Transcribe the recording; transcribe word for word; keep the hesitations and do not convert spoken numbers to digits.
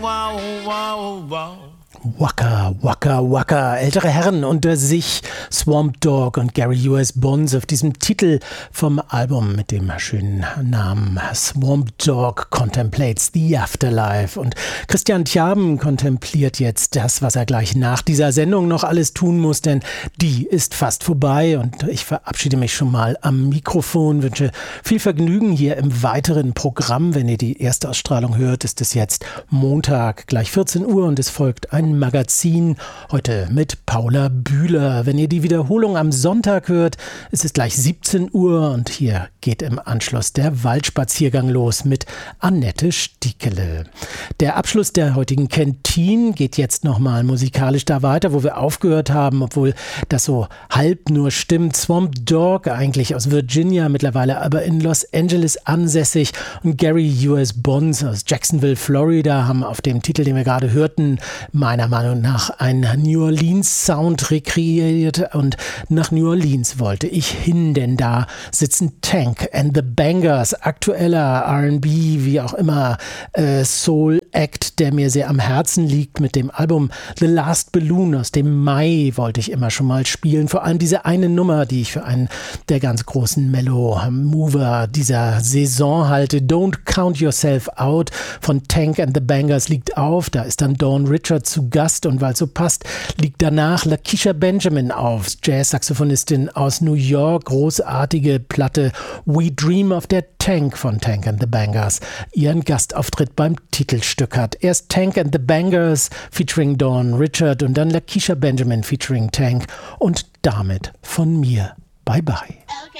Wow, wow, wow. Waka, Waka, Waka. Ältere Herren unter sich, Swamp Dogg und Gary U S. Bonds auf diesem Titel vom Album mit dem schönen Namen Swamp Dogg Contemplates the Afterlife. Und Christian Tjaben kontempliert jetzt das, was er gleich nach dieser Sendung noch alles tun muss, denn die ist fast vorbei und ich verabschiede mich schon mal am Mikrofon, wünsche viel Vergnügen hier im weiteren Programm. Wenn ihr die Erstausstrahlung hört, ist es jetzt Montag, gleich vierzehn Uhr und es folgt ein Magazin, heute mit Paula Bühler. Wenn ihr die Wiederholung am Sonntag hört, ist es gleich siebzehn Uhr und hier geht im Anschluss der Waldspaziergang los mit Annette Stiekele. Der Abschluss der heutigen Canteen geht jetzt nochmal musikalisch da weiter, wo wir aufgehört haben, obwohl das so halb nur stimmt. Swamp Dogg, eigentlich aus Virginia, mittlerweile aber in Los Angeles ansässig, und Gary U S. Bonds aus Jacksonville, Florida, haben auf dem Titel, den wir gerade hörten, meiner Meinung nach einen New Orleans Sound rekreiert, und nach New Orleans wollte ich hin, denn da sitzen Tank and the Bangers, aktueller R and B, wie auch immer, äh, Soul Act, der mir sehr am Herzen liegt. Mit dem Album The Last Balloon aus dem Mai wollte ich immer schon mal spielen, vor allem diese eine Nummer, die ich für einen der ganz großen Mellow-Mover dieser Saison halte. Don't Count Yourself Out von Tank and the Bangers liegt auf, da ist dann Dawn Richard zu Gast, und weil es so passt, liegt danach Lakeisha Benjamin auf, Jazz-Saxophonistin aus New York, großartige Platte We Dream, auf der Tank von Tank and the Bangers ihren Gastauftritt beim Titelstück hat. Erst Tank and the Bangers featuring Dawn Richard und dann Lakeisha Benjamin featuring Tank, und damit von mir. Bye bye. Okay.